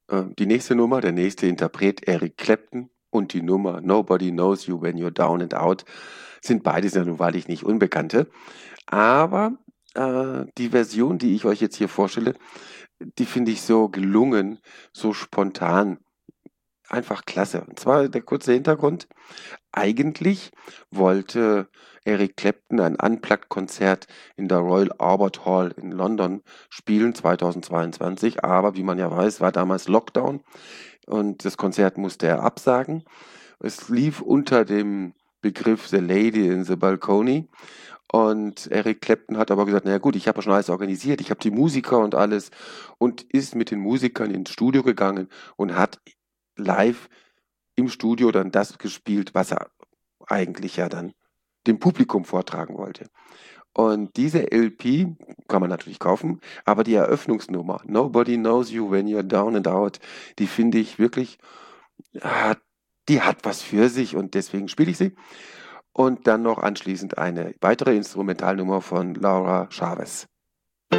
Die nächste Nummer, der nächste Interpret Eric Clapton und die Nummer Nobody Knows You When You're Down and Out sind beides ja nun wahrlich nicht Unbekannte. Aber die Version, die ich euch jetzt hier vorstelle, die finde ich so gelungen, so spontan. Einfach klasse. Und zwar der kurze Hintergrund. Eigentlich wollte Eric Clapton ein Unplugged-Konzert in der Royal Albert Hall in London spielen 2022, aber wie man ja weiß, war damals Lockdown und das Konzert musste er absagen. Es lief unter dem Begriff The Lady in the Balcony und Eric Clapton hat aber gesagt, naja gut, ich habe ja schon alles organisiert, ich habe die Musiker und alles und ist mit den Musikern ins Studio gegangen und hat live im Studio dann das gespielt, was er eigentlich ja dann dem Publikum vortragen wollte. Und diese LP kann man natürlich kaufen, aber die Eröffnungsnummer, Nobody Knows You When You're Down and Out, die finde ich wirklich, ah, die hat was für sich und deswegen spiele ich sie. Und dann noch anschließend eine weitere Instrumentalnummer von Laura Chavez.